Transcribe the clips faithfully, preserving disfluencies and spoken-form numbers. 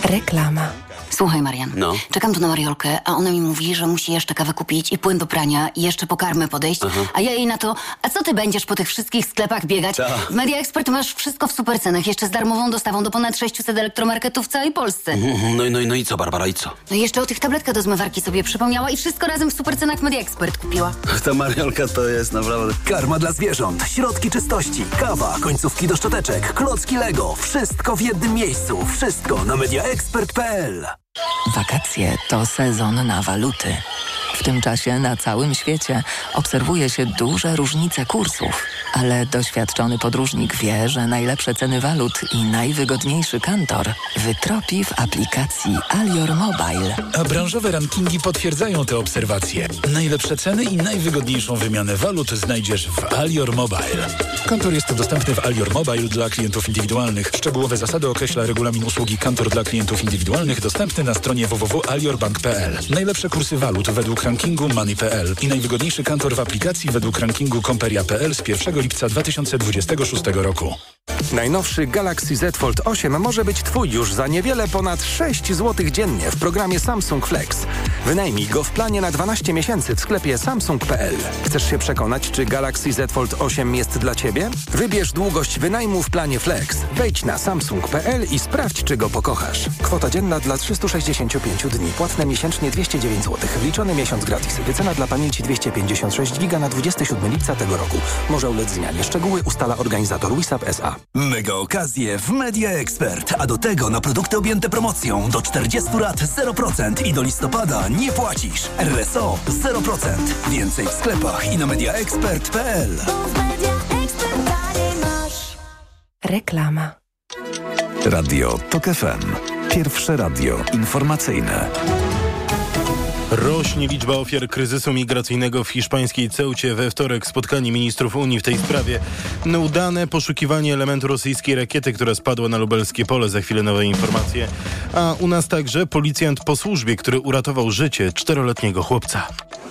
Reklama. Słuchaj, Marian, no. czekam tu na Mariolkę, a ona mi mówi, że musi jeszcze kawę kupić i płyn do prania i jeszcze po karmę podejść, Aha. a ja jej na to, a co ty będziesz po tych wszystkich sklepach biegać? Ta. W Media Expert masz wszystko w super cenach, jeszcze z darmową dostawą do ponad sześciuset elektromarketów w całej Polsce. Mm, no, no, no i co, Barbara, i co? No i jeszcze o tych tabletkach do zmywarki sobie przypomniała i wszystko razem w super cenach w Media Expert kupiła. Ta Mariolka to jest naprawdę... Karma dla zwierząt, środki czystości, kawa, końcówki do szczoteczek, klocki Lego. Wszystko w jednym miejscu. Wszystko na media expert kropka p l. Wakacje to sezon na waluty. W tym czasie na całym świecie obserwuje się duże różnice kursów, ale doświadczony podróżnik wie, że najlepsze ceny walut i najwygodniejszy kantor wytropi w aplikacji Alior Mobile. A branżowe rankingi potwierdzają te obserwacje. Najlepsze ceny i najwygodniejszą wymianę walut znajdziesz w Alior Mobile. Kantor jest dostępny w Alior Mobile dla klientów indywidualnych. Szczegółowe zasady określa regulamin usługi Kantor dla klientów indywidualnych, dostępny na stronie w w w kropka alior bank kropka p l. Najlepsze kursy walut według rankingu Money kropka p l i najwygodniejszy kantor w aplikacji według rankingu Komperia kropka p l z pierwszego lipca dwa tysiące dwudziestego szóstego roku. Najnowszy Galaxy Z Fold osiem może być Twój już za niewiele ponad sześć złotych dziennie w programie Samsung Flex. Wynajmij go w planie na dwanaście miesięcy w sklepie samsung kropka p l. Chcesz się przekonać, czy Galaxy Z Fold osiem jest dla Ciebie? Wybierz długość wynajmu w planie Flex. Wejdź na samsung kropka p l i sprawdź, czy go pokochasz. Kwota dzienna dla trzystu sześćdziesięciu pięciu dni. Płatne miesięcznie dwieście dziewięć złotych. Wliczony miesiąc gratis. Wycena dla pamięci dwieście pięćdziesiąt sześć giga na dwudziestego siódmego lipca tego roku. Może ulec zmianie. Szczegóły ustala organizator Wisap S A. Mega okazje w Media Expert, a do tego na produkty objęte promocją do czterdziestu lat zero procent i do listopada nie płacisz. R S O zero procent. Więcej w sklepach i na media expert kropka p l. Reklama. Radio Tok F M. Pierwsze radio informacyjne. Rośnie liczba ofiar kryzysu migracyjnego w hiszpańskiej Ceucie. We wtorek spotkanie ministrów Unii w tej sprawie. Udane poszukiwanie elementu rosyjskiej rakiety, która spadła na lubelskie pole. Za chwilę nowe informacje. A u nas także policjant po służbie, który uratował życie czteroletniego chłopca.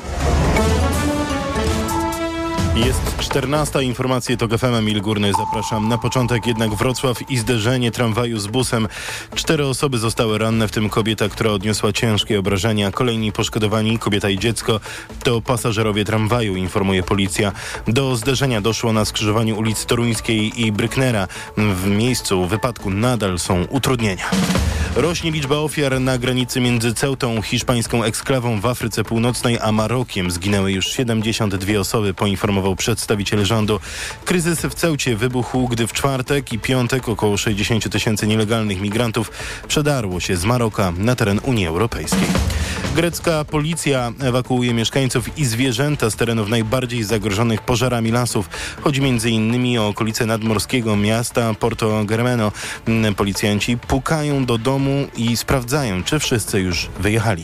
Jest czternasta, informacje to G F M, Emil Górny, zapraszam. Na początek jednak Wrocław i zderzenie tramwaju z busem. Cztery osoby zostały ranne, w tym kobieta, która odniosła ciężkie obrażenia. Kolejni poszkodowani, kobieta i dziecko, to pasażerowie tramwaju, informuje policja. Do zderzenia doszło na skrzyżowaniu ulic Toruńskiej i Brücknera. W miejscu wypadku nadal są utrudnienia. Rośnie liczba ofiar na granicy między Ceutą, hiszpańską eksklawą w Afryce Północnej, a Marokiem. Zginęły już siedemdziesiąt dwie osoby, poinformował przedstawiciel rządu. Kryzys w Ceucie wybuchł, gdy w czwartek i piątek około sześćdziesiąt tysięcy nielegalnych migrantów przedarło się z Maroka na teren Unii Europejskiej. Grecka policja ewakuuje mieszkańców i zwierzęta z terenów najbardziej zagrożonych pożarami lasów. Chodzi m.in. o okolice nadmorskiego miasta Porto Germano. Policjanci pukają do domu i sprawdzają, czy wszyscy już wyjechali.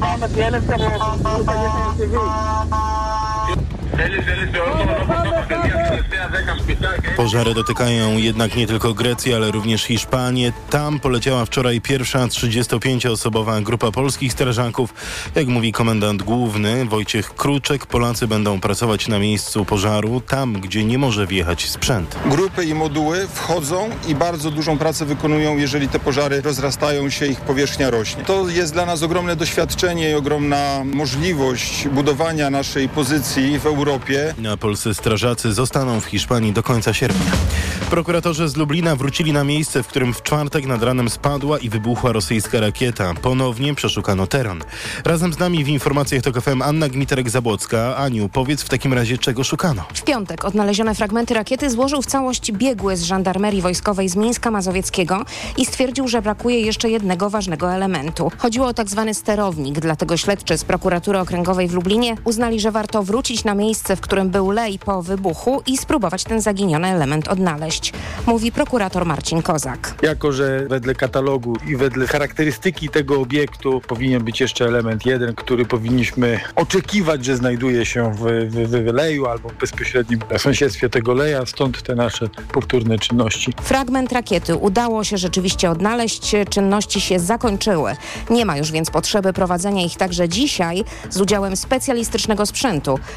Pożary dotykają jednak nie tylko Grecji, ale również Hiszpanię. Tam poleciała wczoraj pierwsza trzydziestopięcioosobowa grupa polskich strażaków. Jak mówi komendant główny Wojciech Kruczek, Polacy będą pracować na miejscu pożaru, tam gdzie nie może wjechać sprzęt. Grupy i moduły wchodzą i bardzo dużą pracę wykonują, jeżeli te pożary rozrastają się, ich powierzchnia rośnie. To jest dla nas ogromne doświadczenie i ogromna możliwość budowania naszej pozycji w Europie. A polscy strażacy zostaną w Hiszpanii do końca sierpnia. Prokuratorzy z Lublina wrócili na miejsce, w którym w czwartek nad ranem spadła i wybuchła rosyjska rakieta. Ponownie przeszukano teren. Razem z nami w informacjach TOK F M Anna Gmiterek-Zabłocka. Aniu, powiedz w takim razie, czego szukano? W piątek odnalezione fragmenty rakiety złożył w całość biegły z żandarmerii wojskowej z Mińska Mazowieckiego i stwierdził, że brakuje jeszcze jednego ważnego elementu. Chodziło o tak zwany sterownik, dlatego śledczy z prokuratury okręgowej w Lublinie uznali, że warto wrócić na miejsce, w którym był lej po wybuchu i spróbować ten zaginiony element odnaleźć, mówi prokurator Marcin Kozak. Jako że wedle katalogu i wedle charakterystyki tego obiektu powinien być jeszcze element jeden, który powinniśmy oczekiwać, że znajduje się w, w, w leju albo w bezpośrednim sąsiedztwie tego leja, stąd te nasze powtórne czynności. Fragment rakiety udało się rzeczywiście odnaleźć, czynności się zakończyły. Nie ma już więc potrzeby prowadzenia ich także dzisiaj z udziałem specjalistycznego sprzętu, który był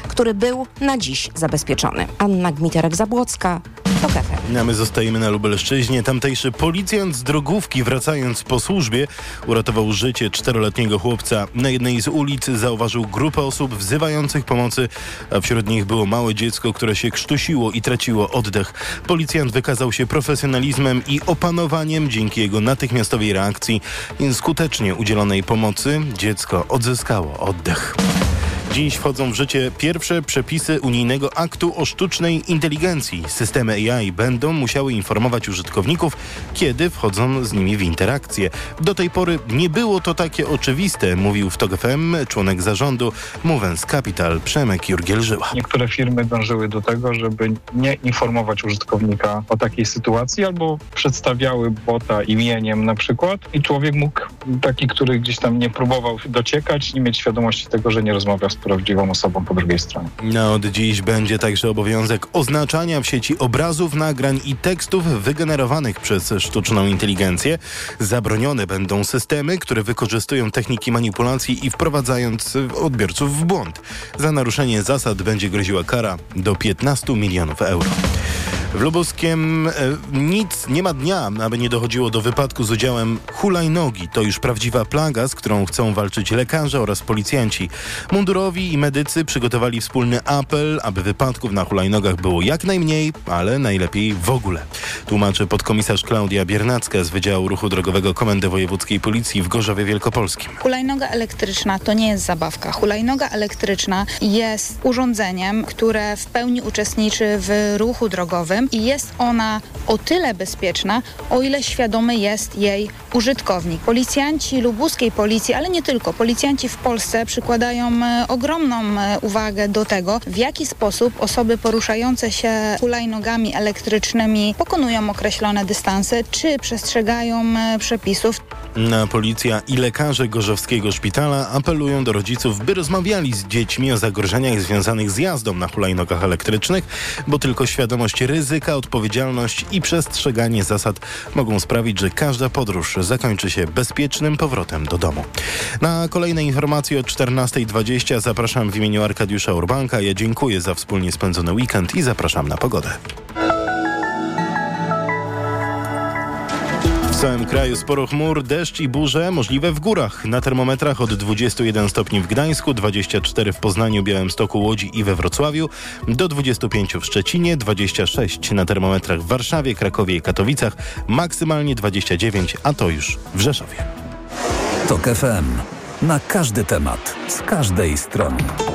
był na dziś zabezpieczony. Anna Gmiterek-Zabłocka, TOK F M. A my zostajemy na Lubelszczyźnie. Tamtejszy policjant z drogówki, wracając po służbie, uratował życie czteroletniego chłopca. Na jednej z ulic zauważył grupę osób wzywających pomocy, a wśród nich było małe dziecko, które się krztusiło i traciło oddech. Policjant wykazał się profesjonalizmem i opanowaniem. Dzięki jego natychmiastowej reakcji i skutecznie udzielonej pomocy dziecko odzyskało oddech. Dziś wchodzą w życie pierwsze przepisy unijnego aktu o sztucznej inteligencji. Systemy A I będą musiały informować użytkowników, kiedy wchodzą z nimi w interakcję. Do tej pory nie było to takie oczywiste, mówił w TOK F M członek zarządu Movens Capital Przemek Jurgiel-Żyła. Niektóre firmy dążyły do tego, żeby nie informować użytkownika o takiej sytuacji, albo przedstawiały bota imieniem na przykład i człowiek mógł, taki, który gdzieś tam nie próbował dociekać, nie mieć świadomości tego, że nie rozmawia z prawdziwą osobą po drugiej stronie. No, od dziś będzie także obowiązek oznaczania w sieci obrazów, nagrań i tekstów wygenerowanych przez sztuczną inteligencję. Zabronione będą systemy, które wykorzystują techniki manipulacji i wprowadzając odbiorców w błąd. Za naruszenie zasad będzie groziła kara do piętnastu milionów euro. W Lubuskiem e, nic, nie ma dnia, aby nie dochodziło do wypadku z udziałem hulajnogi. To już prawdziwa plaga, z którą chcą walczyć lekarze oraz policjanci. Mundurowi i medycy przygotowali wspólny apel, aby wypadków na hulajnogach było jak najmniej, ale najlepiej w ogóle. Tłumaczy podkomisarz Klaudia Biernacka z Wydziału Ruchu Drogowego Komendy Wojewódzkiej Policji w Gorzowie Wielkopolskim. Hulajnoga elektryczna to nie jest zabawka. Hulajnoga elektryczna jest urządzeniem, które w pełni uczestniczy w ruchu drogowym i jest ona o tyle bezpieczna, o ile świadomy jest jej użytkownik. Policjanci lubuskiej policji, ale nie tylko, policjanci w Polsce przykładają ogromną uwagę do tego, w jaki sposób osoby poruszające się hulajnogami elektrycznymi pokonują określone dystanse, czy przestrzegają przepisów. Na policja i lekarze Gorzowskiego Szpitala apelują do rodziców, by rozmawiali z dziećmi o zagrożeniach związanych z jazdą na hulajnogach elektrycznych, bo tylko świadomość ryzyka, odpowiedzialność i przestrzeganie zasad mogą sprawić, że każda podróż zakończy się bezpiecznym powrotem do domu. Na kolejne informacje o czternasta dwadzieścia zapraszam w imieniu Arkadiusza Urbanka. Ja dziękuję za wspólnie spędzony weekend i zapraszam na pogodę. W całym kraju sporo chmur, deszcz i burze możliwe w górach. Na termometrach od dwudziestu jeden stopni w Gdańsku, dwudziestu czterech w Poznaniu, Białymstoku, Łodzi i we Wrocławiu, do dwudziestu pięciu w Szczecinie, dwudziestu sześciu na termometrach w Warszawie, Krakowie i Katowicach, maksymalnie dwudziestu dziewięciu, a to już w Rzeszowie. TOK F M. Na każdy temat, z każdej strony.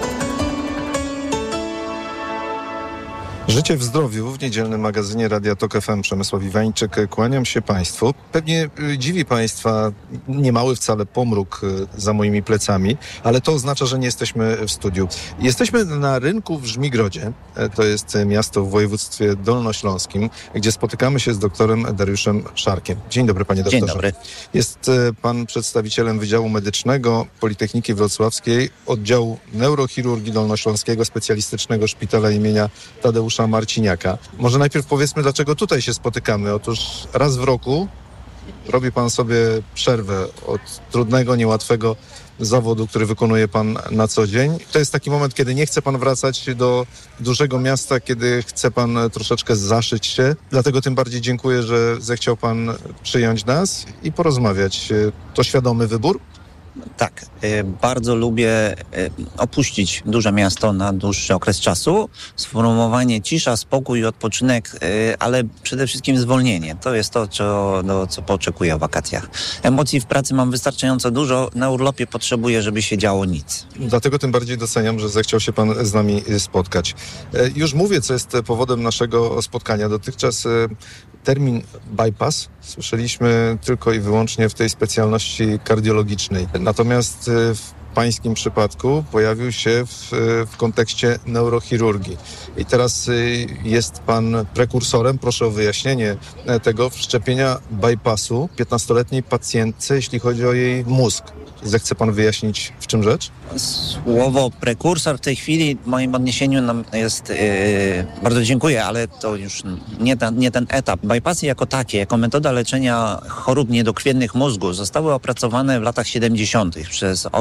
Życie w zdrowiu w niedzielnym magazynie Radia TOK F M. Przemysław Iwańczyk, kłaniam się Państwu. Pewnie dziwi Państwa niemały wcale pomruk za moimi plecami, ale to oznacza, że nie jesteśmy w studiu. Jesteśmy na rynku w Żmigrodzie, to jest miasto w województwie dolnośląskim, gdzie spotykamy się z doktorem Dariuszem Szarkiem. Dzień dobry, panie doktorze. Dzień dobry. Jest pan przedstawicielem Wydziału Medycznego Politechniki Wrocławskiej, oddziału neurochirurgii dolnośląskiego specjalistycznego szpitala imienia Tadeusza Marciniaka. Może najpierw powiedzmy, dlaczego tutaj się spotykamy. Otóż raz w roku robi pan sobie przerwę od trudnego, niełatwego zawodu, który wykonuje pan na co dzień. To jest taki moment, kiedy nie chce pan wracać do dużego miasta, kiedy chce pan troszeczkę zaszyć się. Dlatego tym bardziej dziękuję, że zechciał pan przyjąć nas i porozmawiać. To świadomy wybór? Tak, bardzo lubię opuścić duże miasto na dłuższy okres czasu. Sformułowanie cisza, spokój i odpoczynek, ale przede wszystkim zwolnienie. To jest to, co, no, co pooczekuję o wakacjach. Emocji w pracy mam wystarczająco dużo, na urlopie potrzebuję, żeby się działo nic. Dlatego tym bardziej doceniam, że zechciał się pan z nami spotkać. Już mówię, co jest powodem naszego spotkania. Dotychczas termin bypass słyszeliśmy tylko i wyłącznie w tej specjalności kardiologicznej. Natomiast w pańskim przypadku pojawił się w, w kontekście neurochirurgii. I teraz jest pan prekursorem, proszę o wyjaśnienie tego, wszczepienia bypassu piętnastoletniej pacjentce, jeśli chodzi o jej mózg. Zechce pan wyjaśnić, w czym rzecz? Słowo prekursor w tej chwili w moim odniesieniu jest, yy, bardzo dziękuję, ale to już nie ten, nie ten etap. Bypassy jako takie, jako metoda leczenia chorób niedokrwiennych mózgu zostały opracowane w latach siedemdziesiątych przez ojca tej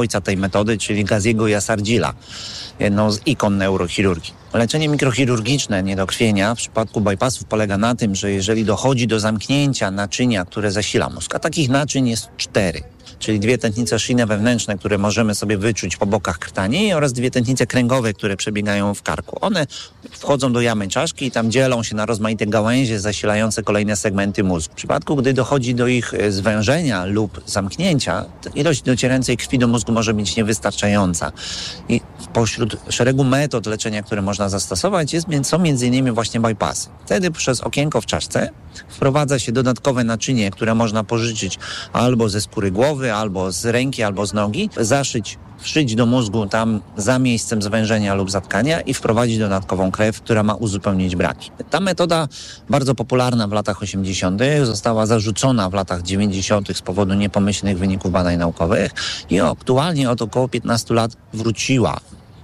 metody, czyli Gaziego i Asardzila, jedną z ikon neurochirurgii. Leczenie mikrochirurgiczne niedokrwienia w przypadku bypassów polega na tym, że jeżeli dochodzi do zamknięcia naczynia, które zasila mózg, a takich naczyń jest cztery, czyli dwie tętnice szyjne wewnętrzne, które możemy sobie wyczuć po bokach krtani oraz dwie tętnice kręgowe, które przebiegają w karku. One wchodzą do jamy czaszki i tam dzielą się na rozmaite gałęzie zasilające kolejne segmenty mózgu. W przypadku, gdy dochodzi do ich zwężenia lub zamknięcia, ilość docierającej krwi do mózgu może być niewystarczająca. I pośród szeregu metod leczenia, które można zastosować, jest, są między innymi właśnie bypassy. Wtedy przez okienko w czaszce wprowadza się dodatkowe naczynie, które można pożyczyć albo ze skóry głowy, albo z ręki, albo z nogi, zaszyć, wszyć do mózgu tam za miejscem zwężenia lub zatkania i wprowadzić dodatkową krew, która ma uzupełnić braki. Ta metoda, bardzo popularna w latach osiemdziesiątych, została zarzucona w latach dziewięćdziesiątych z powodu niepomyślnych wyników badań naukowych i aktualnie od około piętnastu lat wróciła.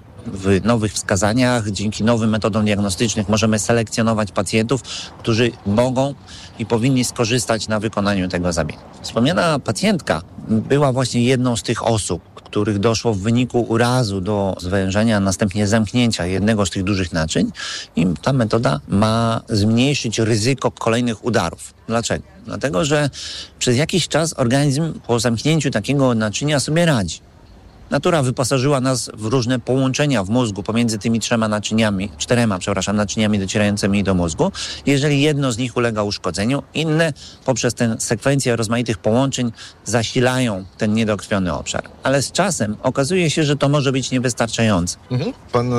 W nowych wskazaniach, dzięki nowym metodom diagnostycznym możemy selekcjonować pacjentów, którzy mogą i powinni skorzystać na wykonaniu tego zabiegu. Wspomniana pacjentka była właśnie jedną z tych osób, których doszło w wyniku urazu do zwężenia, a następnie zamknięcia jednego z tych dużych naczyń i ta metoda ma zmniejszyć ryzyko kolejnych udarów. Dlaczego? Dlatego, że przez jakiś czas organizm po zamknięciu takiego naczynia sobie radzi. Natura wyposażyła nas w różne połączenia w mózgu pomiędzy tymi trzema naczyniami, czterema, przepraszam, naczyniami docierającymi do mózgu. Jeżeli jedno z nich ulega uszkodzeniu, inne poprzez tę sekwencję rozmaitych połączeń zasilają ten niedokrwiony obszar. Ale z czasem okazuje się, że to może być niewystarczające. Mhm. Pan e,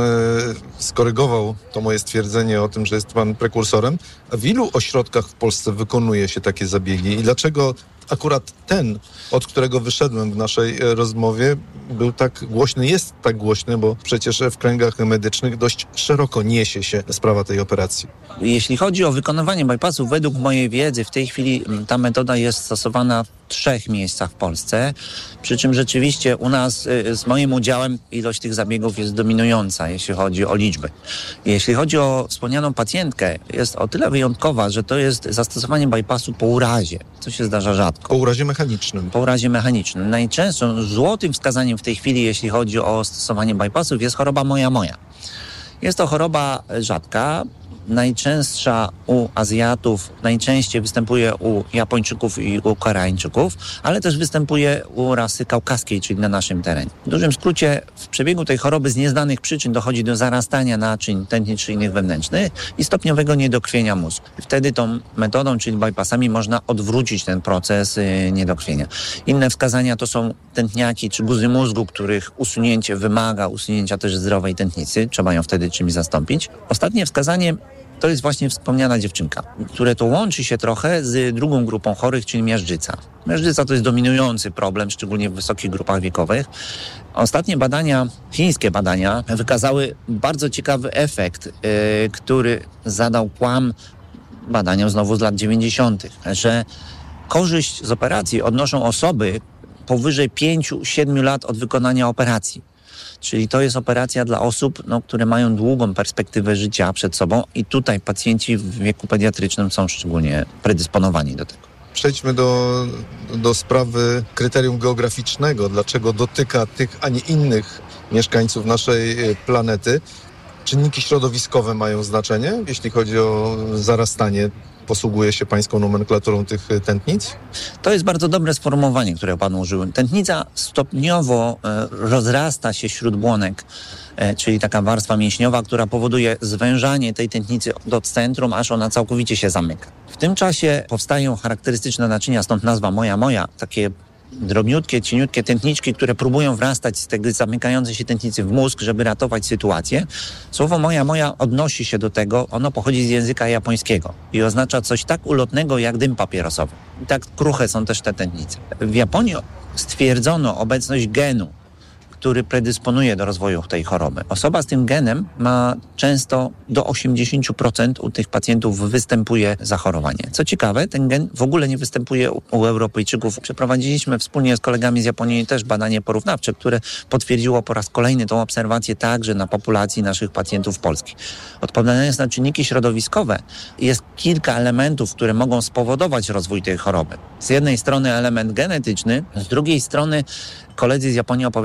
skorygował to moje stwierdzenie o tym, że jest pan prekursorem. A w ilu ośrodkach w Polsce wykonuje się takie zabiegi i dlaczego akurat ten, od którego wyszedłem w naszej rozmowie, był tak głośny, jest tak głośny, bo przecież w kręgach medycznych dość szeroko niesie się sprawa tej operacji. Jeśli chodzi o wykonywanie bypassów, według mojej wiedzy w tej chwili ta metoda jest stosowana w trzech miejscach w Polsce, przy czym rzeczywiście u nas z moim udziałem ilość tych zabiegów jest dominująca, jeśli chodzi o liczby. Jeśli chodzi o wspomnianą pacjentkę, jest o tyle wyjątkowa, że to jest zastosowanie bypassu po urazie, co się zdarza rzadko. Po urazie mechanicznym. Po urazie mechanicznym. Najczęstszym złotym wskazaniem w tej chwili, jeśli chodzi o stosowanie bypassów, jest choroba moja-moja. Jest to choroba rzadka, najczęstsza u Azjatów, najczęściej występuje u Japończyków i u Koreańczyków, ale też występuje u rasy kaukaskiej, czyli na naszym terenie. W dużym skrócie w przebiegu tej choroby z nieznanych przyczyn dochodzi do zarastania naczyń tętnic szyjnych wewnętrznych i stopniowego niedokrwienia mózgu. Wtedy tą metodą, czyli bypassami, można odwrócić ten proces niedokrwienia. Inne wskazania to są tętniaki czy guzy mózgu, których usunięcie wymaga usunięcia też zdrowej tętnicy. Trzeba ją wtedy czymś zastąpić. Ostatnie wskazanie to jest właśnie wspomniana dziewczynka, które to łączy się trochę z drugą grupą chorych, czyli miażdżyca. Miażdżyca to jest dominujący problem, szczególnie w wysokich grupach wiekowych. Ostatnie badania, chińskie badania, wykazały bardzo ciekawy efekt, yy, który zadał kłam badaniom znowu z lat dziewięćdziesiątych, że korzyść z operacji odnoszą osoby powyżej pięciu siedmiu lat od wykonania operacji. Czyli to jest operacja dla osób, no, które mają długą perspektywę życia przed sobą i tutaj pacjenci w wieku pediatrycznym są szczególnie predysponowani do tego. Przejdźmy do, do sprawy kryterium geograficznego. Dlaczego dotyka tych, a nie innych mieszkańców naszej planety? Czynniki środowiskowe mają znaczenie, jeśli chodzi o zarastanie. Posługuje się pańską nomenklaturą tych tętnic? To jest bardzo dobre sformułowanie, które pan użył. Tętnica stopniowo e, rozrasta się śródbłonek, e, czyli taka warstwa mięśniowa, która powoduje zwężanie tej tętnicy do centrum, aż ona całkowicie się zamyka. W tym czasie powstają charakterystyczne naczynia, stąd nazwa moja-moja, takie drobniutkie, cieniutkie tętniczki, które próbują wrastać z tej zamykającej się tętnicy w mózg, żeby ratować sytuację. Słowo moja-moja odnosi się do tego, ono pochodzi z języka japońskiego i oznacza coś tak ulotnego jak dym papierosowy. I tak kruche są też te tętnice. W Japonii stwierdzono obecność genu, który predysponuje do rozwoju tej choroby. Osoba z tym genem ma często do osiemdziesiąt procent u tych pacjentów występuje zachorowanie. Co ciekawe, ten gen w ogóle nie występuje u, u Europejczyków. Przeprowadziliśmy wspólnie z kolegami z Japonii też badanie porównawcze, które potwierdziło po raz kolejny tą obserwację także na populacji naszych pacjentów polskich. Odpowiadając na czynniki środowiskowe, jest kilka elementów, które mogą spowodować rozwój tej choroby. Z jednej strony element genetyczny, z drugiej strony koledzy z Japonii opowiadali mi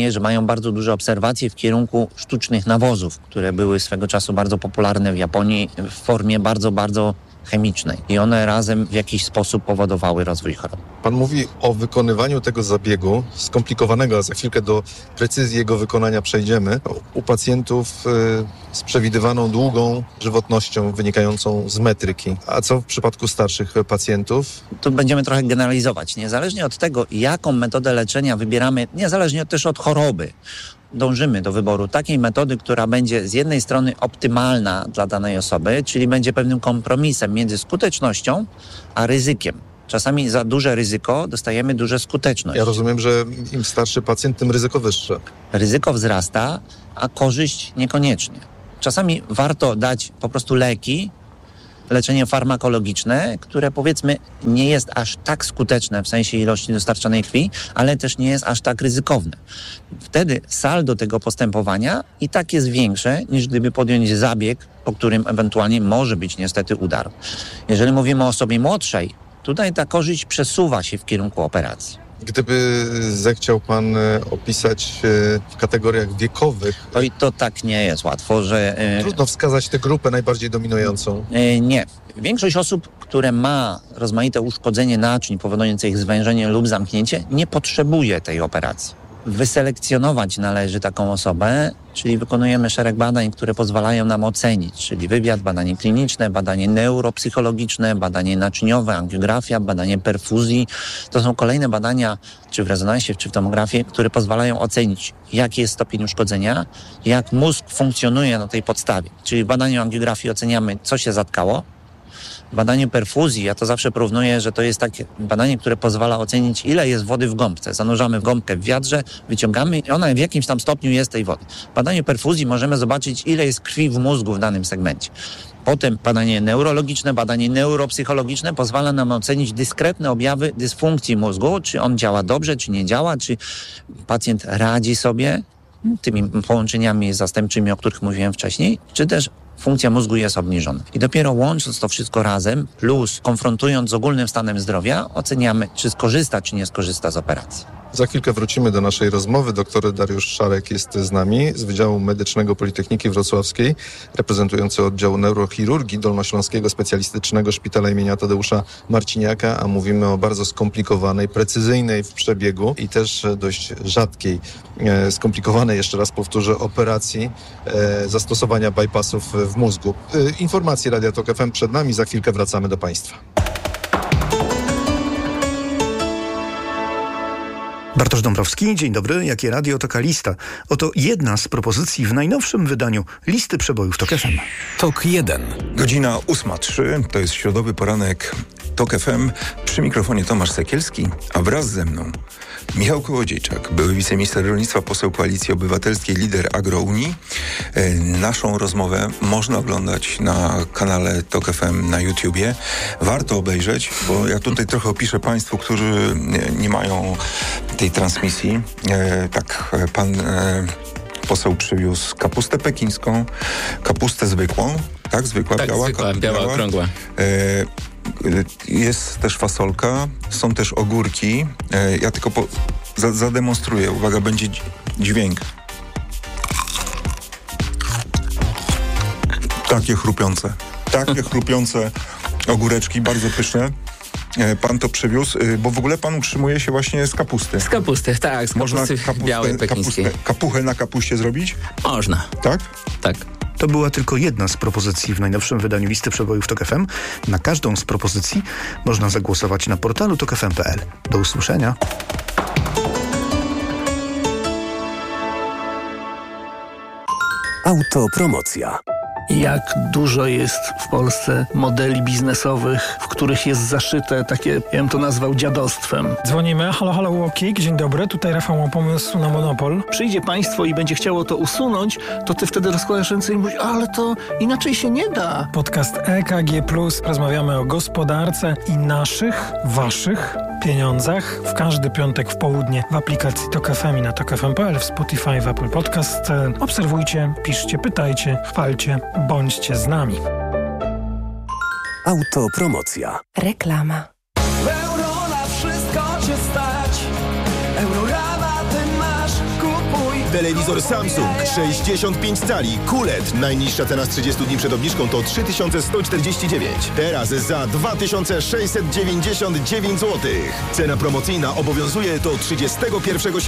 wrażenie, że mają bardzo duże obserwacje w kierunku sztucznych nawozów, które były swego czasu bardzo popularne w Japonii w formie bardzo, bardzo chemicznej. I one razem w jakiś sposób powodowały rozwój choroby. Pan mówi o wykonywaniu tego zabiegu skomplikowanego, a za chwilkę do precyzji jego wykonania przejdziemy. U pacjentów y, z przewidywaną długą żywotnością wynikającą z metryki. A co w przypadku starszych pacjentów? Tu będziemy trochę generalizować. Niezależnie od tego, jaką metodę leczenia wybieramy, niezależnie też od choroby, dążymy do wyboru takiej metody, która będzie z jednej strony optymalna dla danej osoby, czyli będzie pewnym kompromisem między skutecznością a ryzykiem. Czasami za duże ryzyko dostajemy duże skuteczność. Ja rozumiem, że im starszy pacjent, tym ryzyko wyższe. Ryzyko wzrasta, a korzyść niekoniecznie. Czasami warto dać po prostu leki, leczenie farmakologiczne, które powiedzmy nie jest aż tak skuteczne w sensie ilości dostarczanej krwi, ale też nie jest aż tak ryzykowne. Wtedy saldo tego postępowania i tak jest większe, niż gdyby podjąć zabieg, po którym ewentualnie może być niestety udar. Jeżeli mówimy o osobie młodszej, tutaj ta korzyść przesuwa się w kierunku operacji. Gdyby zechciał pan opisać w kategoriach wiekowych... To i to tak nie jest łatwo, że... Trudno wskazać tę grupę najbardziej dominującą. Nie. Większość osób, które ma rozmaite uszkodzenie naczyń powodujące ich zwężenie lub zamknięcie, nie potrzebuje tej operacji. Wyselekcjonować należy taką osobę, czyli wykonujemy szereg badań, które pozwalają nam ocenić, czyli wywiad, badanie kliniczne, badanie neuropsychologiczne, badanie naczyniowe, angiografia, badanie perfuzji. To są kolejne badania, czy w rezonansie, czy w tomografii, które pozwalają ocenić, jaki jest stopień uszkodzenia, jak mózg funkcjonuje na tej podstawie. Czyli w badaniu angiografii oceniamy, co się zatkało. W badaniu perfuzji, ja to zawsze porównuję, że to jest takie badanie, które pozwala ocenić, ile jest wody w gąbce. Zanurzamy w gąbkę w wiadrze, wyciągamy i ona w jakimś tam stopniu jest tej wody. W badaniu perfuzji możemy zobaczyć, ile jest krwi w mózgu w danym segmencie. Potem badanie neurologiczne, badanie neuropsychologiczne pozwala nam ocenić dyskretne objawy dysfunkcji mózgu, czy on działa dobrze, czy nie działa, czy pacjent radzi sobie tymi połączeniami zastępczymi, o których mówiłem wcześniej, czy też funkcja mózgu jest obniżona. I dopiero łącząc to wszystko razem, plus konfrontując z ogólnym stanem zdrowia, oceniamy, czy skorzysta, czy nie skorzysta z operacji. Za chwilkę wrócimy do naszej rozmowy. Doktor Dariusz Szarek jest z nami z Wydziału Medycznego Politechniki Wrocławskiej, reprezentujący oddział neurochirurgii Dolnośląskiego Specjalistycznego Szpitala imienia Tadeusza Marciniaka, a mówimy o bardzo skomplikowanej, precyzyjnej w przebiegu i też dość rzadkiej, e, skomplikowanej, jeszcze raz powtórzę, operacji e, zastosowania bypassów w mózgu. E, informacje Radia Tok F M przed nami, za chwilkę wracamy do Państwa. Bartosz Dąbrowski, dzień dobry. Jakie radio, taka lista. Oto jedna z propozycji w najnowszym wydaniu listy przebojów Tok F M. Tok jeden. Godzina ósma trzy. To jest środowy poranek Tok F M. Przy mikrofonie Tomasz Sekielski, a wraz ze mną Michał Kołodziejczak, były wiceminister rolnictwa, poseł Koalicji Obywatelskiej, lider Agrounii. E, naszą rozmowę można oglądać na kanale Tok F M na YouTubie. Warto obejrzeć, bo ja tutaj trochę opiszę Państwu, którzy nie, nie mają tej transmisji. E, tak, pan e, poseł przywiózł kapustę pekińską, kapustę zwykłą, tak? Zwykła, tak, biała, zwykła, biała, biała, okrągła. E, Jest też fasolka, są też ogórki. Ja tylko po, za, zademonstruję. Uwaga, będzie dźwięk. Takie chrupiące. Takie chrupiące ogóreczki, bardzo pyszne. Pan to przywiózł, bo w ogóle pan utrzymuje się właśnie z kapusty. Z kapusty, tak, z kapusty Można kapustę, białej pekińskiej. Kapustę, kapuchę na kapuście zrobić? Można. Tak? Tak. To była tylko jedna z propozycji w najnowszym wydaniu listy przebojów Tok F M. Na każdą z propozycji można zagłosować na portalu tok f m kropka p l. Do usłyszenia. Autopromocja. Jak dużo jest w Polsce modeli biznesowych, w których jest zaszyte takie, ja bym to nazwał dziadostwem. Dzwonimy. Halo, halo, Łokik. Dzień dobry. Tutaj Rafał ma pomysł na monopol. Przyjdzie państwo i będzie chciało to usunąć, to ty wtedy rozkładasz ręce i mówisz, ale to inaczej się nie da. Podcast E K G plus. Rozmawiamy o gospodarce i naszych, waszych pieniądzach. W każdy piątek w południe w aplikacji Tok F M i na tok f m kropka p l, w Spotify, w Apple Podcast. Obserwujcie, piszcie, pytajcie, chwalcie. Bądźcie z nami. Autopromocja. Reklama. Euro na wszystko cię stać. Euro rabaty masz. Kupuj Telewizor Samsung sześćdziesiąt pięć cali Q L E D. Najniższa cena z trzydziestu dni przed obniżką to trzy tysiące sto czterdzieści dziewięć. Teraz za dwa tysiące sześćset dziewięćdziesiąt dziewięć złotych. Cena promocyjna obowiązuje do trzydziestego pierwszego sierpnia.